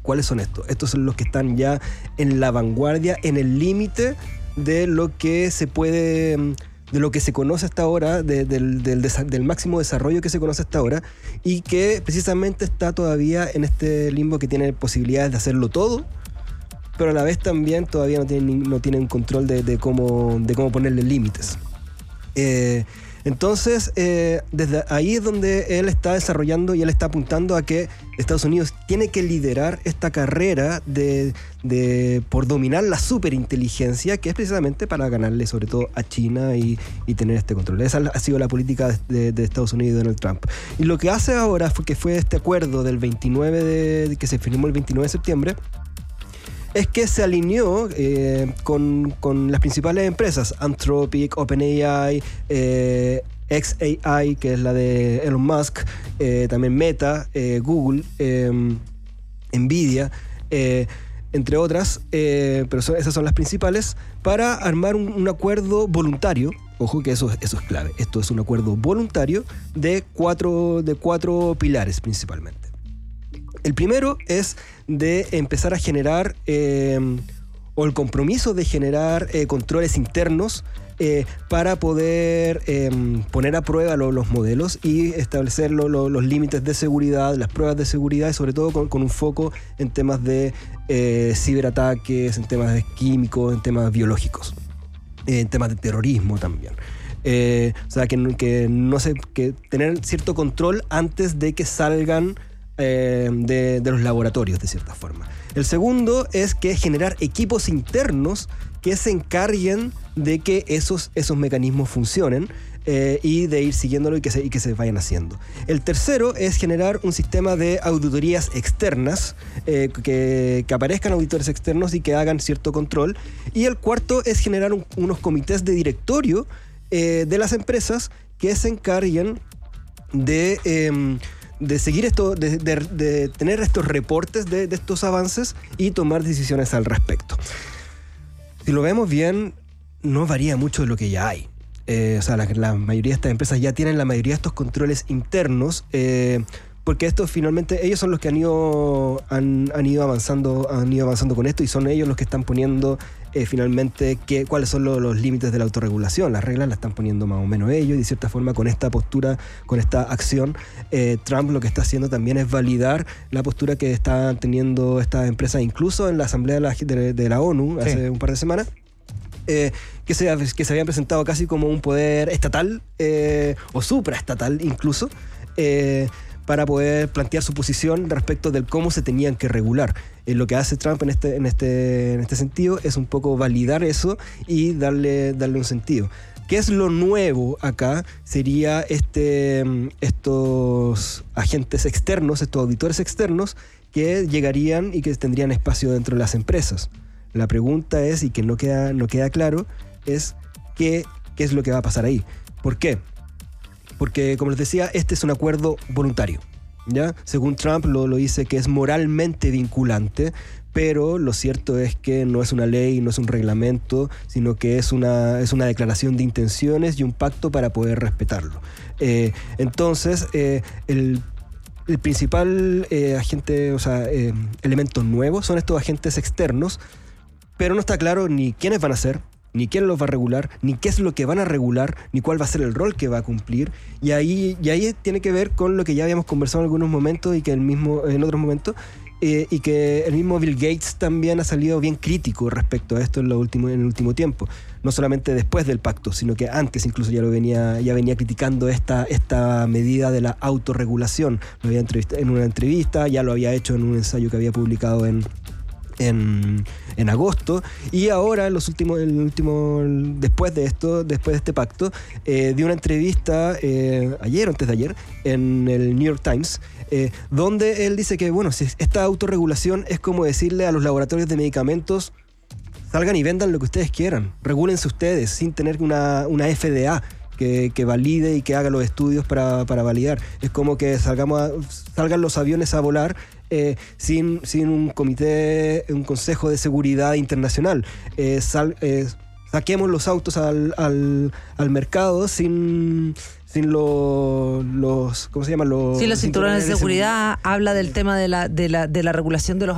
¿Cuáles son estos? Estos son los que están ya en la vanguardia, en el límite de lo que se puede, de lo que se conoce hasta ahora, del máximo desarrollo que se conoce hasta ahora, y que precisamente está todavía en este limbo que tiene posibilidades de hacerlo todo, pero a la vez también todavía no tienen control de cómo ponerle límites. Entonces, desde ahí es donde él está desarrollando y él está apuntando a que Estados Unidos tiene que liderar esta carrera por dominar la superinteligencia, que es precisamente para ganarle sobre todo a China y tener este control. Esa ha sido la política de Estados Unidos y Donald Trump. Y lo que hace ahora fue este acuerdo del 29 que se firmó el 29 de septiembre, es que se alineó con las principales empresas, Anthropic, OpenAI, xAI, que es la de Elon Musk, también Meta, Google, Nvidia, entre otras, pero esas son las principales, para armar un acuerdo voluntario. Ojo que eso es clave. Esto es un acuerdo voluntario de cuatro pilares principalmente. El primero es de empezar a generar, o el compromiso de generar controles internos para poder poner a prueba los modelos y establecer los límites de seguridad, las pruebas de seguridad, y sobre todo con un foco en temas de ciberataques, en temas de químicos, en temas biológicos, en temas de terrorismo también. O sea, que tener cierto control antes de que salgan de los laboratorios, de cierta forma. El segundo es que generar equipos internos que se encarguen de que esos mecanismos funcionen y de ir siguiéndolo y que se vayan haciendo. El tercero es generar un sistema de auditorías externas, que aparezcan auditores externos y que hagan cierto control. Y el cuarto es generar unos comités de directorio de las empresas que se encarguen de seguir esto, de tener estos reportes de estos avances y tomar decisiones al respecto. Si lo vemos bien, no varía mucho de lo que ya hay. O sea, la mayoría de estas empresas ya tienen la mayoría de estos controles internos, porque estos finalmente, ellos son los que han ido avanzando con esto, y son ellos los que están poniendo finalmente cuáles son los límites de la autorregulación. Las reglas las están poniendo más o menos ellos, y de cierta forma con esta postura, con esta acción, Trump lo que está haciendo también es validar la postura que están teniendo estas empresas, incluso en la asamblea de la ONU hace un par de semanas, que se habían presentado casi como un poder estatal o supraestatal incluso, para poder plantear su posición respecto de cómo se tenían que regular. Lo que hace Trump en este sentido es un poco validar eso y darle un sentido. ¿Qué es lo nuevo acá? Sería estos agentes externos, estos auditores externos que llegarían y que tendrían espacio dentro de las empresas. La pregunta es, y que no queda claro, es qué es lo que va a pasar ahí. ¿Por qué? Porque, como les decía, este es un acuerdo voluntario, ¿ya? Según Trump lo dice que es moralmente vinculante, pero lo cierto es que no es una ley, no es un reglamento, sino que es una declaración de intenciones y un pacto para poder respetarlo. Entonces, el principal agente, elemento nuevo son estos agentes externos, pero no está claro ni quiénes van a ser, ni quién los va a regular, ni qué es lo que van a regular, ni cuál va a ser el rol que va a cumplir. Y ahí tiene que ver con lo que ya habíamos conversado en algunos momentos y que en otros momentos, y que el mismo Bill Gates también ha salido bien crítico respecto a esto en el último tiempo. No solamente después del pacto, sino que antes incluso ya venía criticando esta medida de la autorregulación. Lo había entrevistado en una entrevista, ya lo había hecho en un ensayo que había publicado en agosto, y ahora después de este pacto, dio una entrevista ayer o antes de ayer en el New York Times, donde él dice que si esta autorregulación es como decirle a los laboratorios de medicamentos: salgan y vendan lo que ustedes quieran, regúlense ustedes sin tener una FDA que valide y que haga los estudios para validar. Es como que salgan los aviones a volar sin un comité, un consejo de seguridad internacional. Saquemos los autos al mercado sin los ¿cómo se llama? Sin los cinturones de seguridad. Habla del tema de la regulación de los